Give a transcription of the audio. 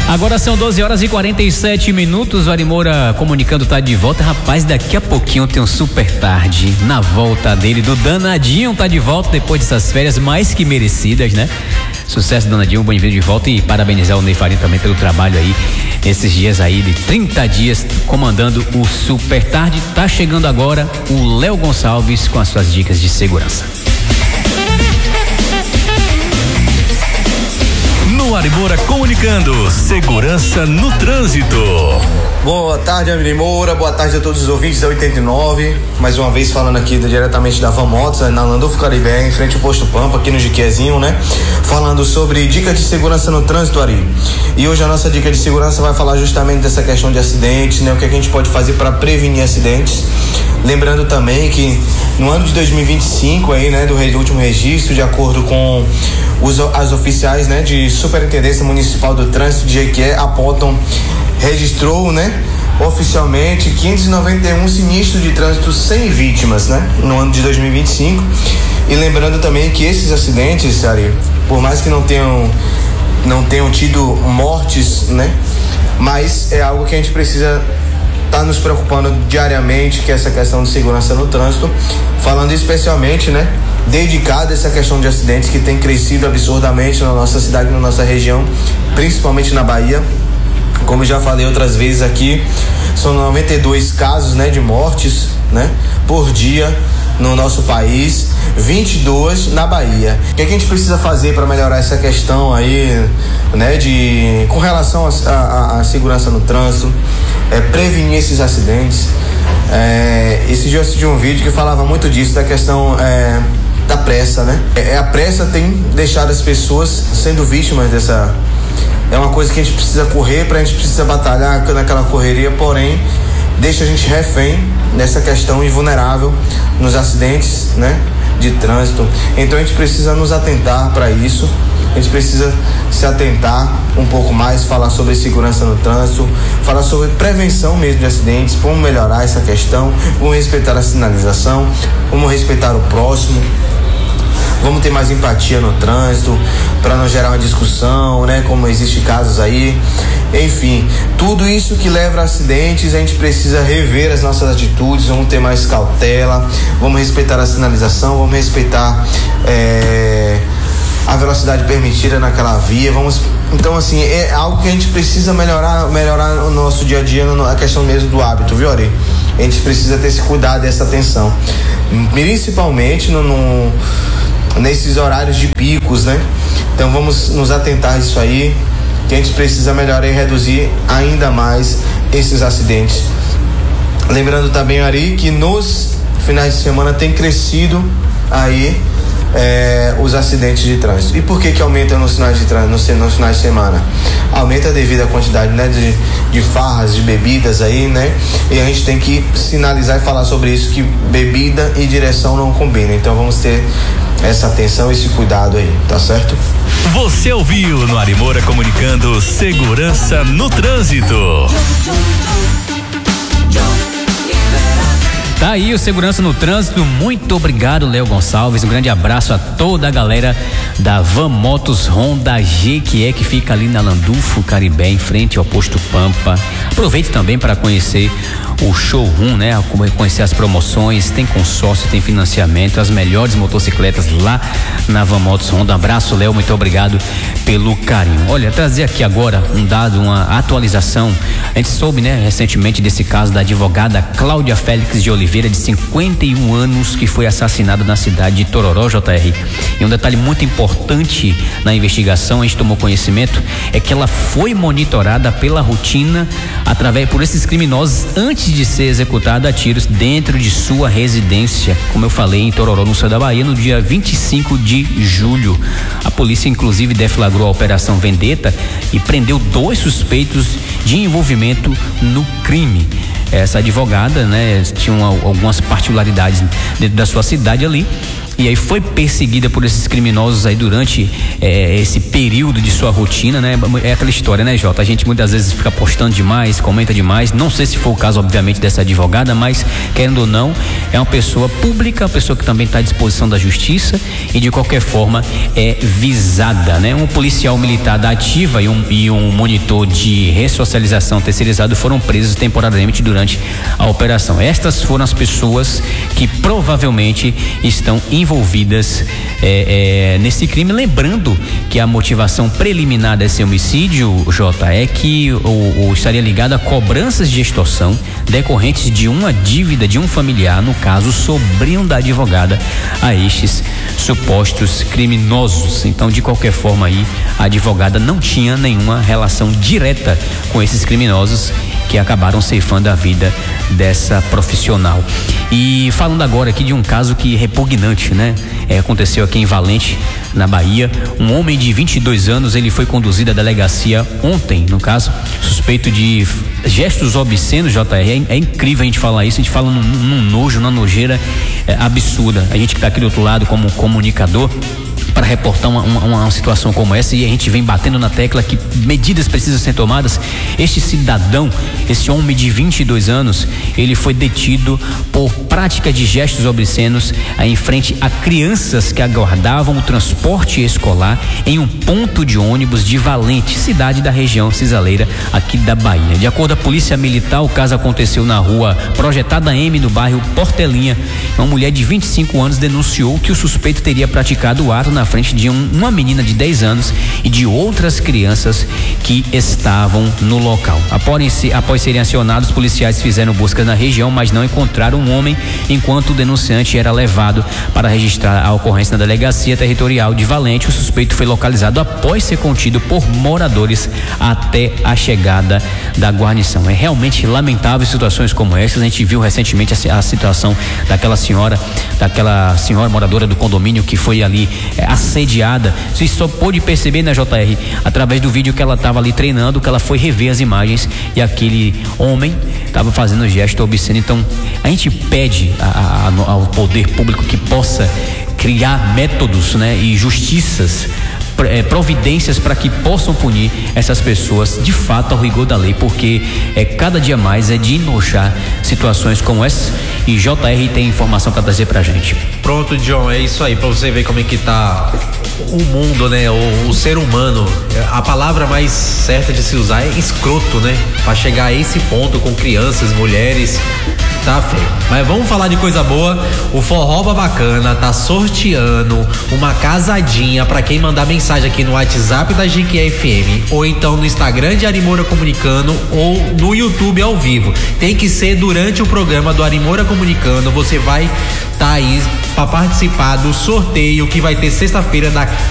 Agora são 12h47. O Ari Moura comunicando tá de volta. Rapaz, daqui a pouquinho tem um super tarde na volta dele, do Danadinho. Tá de volta depois dessas férias mais que merecidas, né? Sucesso, Danadinho, bem-vindo de volta, e parabenizar o Ney Farinha também pelo trabalho aí, esses dias aí de 30 dias comandando o Super Tarde. Tá chegando agora o Léo Gonçalves com as suas dicas de segurança. No Ari Moura comunicando segurança no trânsito. Boa tarde, Ari Moura, boa tarde a todos os ouvintes da 89, mais uma vez falando aqui diretamente da Van Motos, na Landulfo Caribé, em frente ao posto Pampa, aqui no Jiquezinho, né? Falando sobre dicas de segurança no trânsito, Ari. E hoje a nossa dica de segurança vai falar justamente dessa questão de acidentes, né? O que a gente pode fazer para prevenir acidentes. Lembrando também que no ano de 2025 aí, né, do último registro, de acordo com as oficiais, né, de Superintendência Municipal do Trânsito de Jequié, apontam, registrou, né, oficialmente 591 sinistros de trânsito sem vítimas, né, no ano de 2025. E lembrando também que esses acidentes, Ari, por mais que não tenham tido mortes, né, mas é algo que a gente precisa tá nos preocupando diariamente, que é essa questão de segurança no trânsito, falando especialmente, né, dedicado a essa questão de acidentes que tem crescido absurdamente na nossa cidade, na nossa região, principalmente na Bahia. Como já falei outras vezes aqui, são 92 casos, né, de mortes, né, por dia no nosso país, 22 na Bahia. O que a gente precisa fazer para melhorar essa questão aí, né, com relação à segurança no trânsito, prevenir esses acidentes. Esse dia eu assisti um vídeo que falava muito disso, da questão da pressa, né? A pressa tem deixado as pessoas sendo vítimas dessa. É uma coisa que a gente precisa correr, a gente precisa batalhar naquela correria, porém deixa a gente refém nessa questão e vulnerável nos acidentes, né, de trânsito. Então a gente precisa nos atentar para isso. A gente precisa se atentar um pouco mais, falar sobre segurança no trânsito, falar sobre prevenção mesmo de acidentes, como melhorar essa questão, como respeitar a sinalização, como respeitar o próximo. Vamos ter mais empatia no trânsito, para não gerar uma discussão, né? Como existe casos aí. Enfim, tudo isso que leva a acidentes, a gente precisa rever as nossas atitudes, vamos ter mais cautela, vamos respeitar a sinalização, vamos respeitar a velocidade permitida naquela via. Então, assim, é algo que a gente precisa melhorar no nosso dia a dia, a questão mesmo do hábito, viu, Ari? A gente precisa ter esse cuidado, essa atenção, principalmente nesses horários de picos, né? Então vamos nos atentar a isso aí, que a gente precisa melhorar e reduzir ainda mais esses acidentes. Lembrando também, Ari, que nos finais de semana tem crescido aí os acidentes de trânsito. E por que aumenta nos finais de trânsito, nos finais de semana? Aumenta devido à quantidade, né, de farras, de bebidas aí, né? E a gente tem que sinalizar e falar sobre isso, que bebida e direção não combinam. Então vamos ter essa atenção, esse cuidado aí, tá certo? Você ouviu no Ari Moura comunicando segurança no trânsito. Tá aí o Segurança no Trânsito. Muito obrigado, Léo Gonçalves. Um grande abraço a toda a galera da Van Motos Honda Jequié, que fica ali na Landulfo Caribé, em frente ao posto Pampa. Aproveite também para conhecer o showroom, né? Conhecer as promoções, tem consórcio, tem financiamento, as melhores motocicletas lá na Van Motos Honda. Abraço, Léo, muito obrigado pelo carinho. Olha, trazer aqui agora um dado, uma atualização. A gente soube, né, recentemente desse caso da advogada Cláudia Félix de Oliveira, de 51 anos, que foi assassinada na cidade de Tororó, JR. E um detalhe muito importante na investigação, a gente tomou conhecimento, é que ela foi monitorada pela rotina por esses criminosos antes de ser executada a tiros dentro de sua residência, como eu falei, em Tororó, no sul da Bahia, no dia 25 de julho. A polícia inclusive deflagrou a Operação Vendetta e prendeu 2 suspeitos de envolvimento no crime. Essa advogada, né, tinha algumas particularidades dentro da sua cidade ali, e aí foi perseguida por esses criminosos aí durante esse período de sua rotina, né? É aquela história, né, Jota? A gente muitas vezes fica postando demais, comenta demais. Não sei se foi o caso, obviamente, dessa advogada, mas querendo ou não, é uma pessoa pública, uma pessoa que também está à disposição da justiça e de qualquer forma é visada, né? Um policial militar da ativa e um monitor de ressocialização terceirizado foram presos temporariamente durante a operação. Estas foram as pessoas que provavelmente estão envolvidas nesse crime, lembrando que a motivação preliminar desse homicídio, Jota, é que estaria ligado a cobranças de extorsão decorrentes de uma dívida de um familiar, no caso, sobrinho da advogada, a estes supostos criminosos. Então, de qualquer forma aí, a advogada não tinha nenhuma relação direta com esses criminosos que acabaram ceifando a vida dessa profissional. E falando agora aqui de um caso que é repugnante, né? Aconteceu aqui em Valente, na Bahia. Um homem de 22 anos, ele foi conduzido à delegacia ontem, no caso, suspeito de gestos obscenos, JR. É incrível a gente falar isso, a gente fala num nojo, numa nojeira absurda. A gente que tá aqui do outro lado como comunicador, para reportar uma situação como essa, e a gente vem batendo na tecla que medidas precisam ser tomadas. Este cidadão, esse homem de 22 anos, ele foi detido por prática de gestos obscenos em frente a crianças que aguardavam o transporte escolar em um ponto de ônibus de Valente, cidade da região cisaleira aqui da Bahia. De acordo com a polícia militar, o caso aconteceu na rua Projetada M, no bairro Portelinha. Uma mulher de 25 anos denunciou que o suspeito teria praticado o ato na frente de uma menina de 10 anos e de outras crianças que estavam no local. Após serem acionados, os policiais fizeram buscas na região, mas não encontraram um homem, enquanto o denunciante era levado para registrar a ocorrência na delegacia territorial de Valente. O suspeito foi localizado após ser contido por moradores até a chegada da guarnição. É realmente lamentável situações como essas. A gente viu recentemente a situação daquela senhora moradora do condomínio que foi ali assediada. Você só pôde perceber, né, JR, através do vídeo que ela estava ali treinando, que ela foi rever as imagens e aquele homem estava fazendo gesto obsceno. Então a gente pede ao poder público que possa criar métodos, né, e justiças, providências para que possam punir essas pessoas de fato ao rigor da lei, porque cada dia mais é de enojar situações como essa. E JR tem informação para trazer pra gente. Pronto, John, é isso aí, pra você ver como é que tá o mundo, né? O ser humano. A palavra mais certa de se usar é escroto, né? Pra chegar a esse ponto com crianças, mulheres, tá feio. Mas vamos falar de coisa boa. O Forró Bacana tá sorteando uma casadinha pra quem mandar mensagem aqui no WhatsApp da GQ FM, ou então no Instagram de Ari Moura Comunicando, ou no YouTube ao vivo. Tem que ser durante o programa do Ari Moura Comunicando. Você vai tá aí para participar do sorteio que vai ter sexta-feira da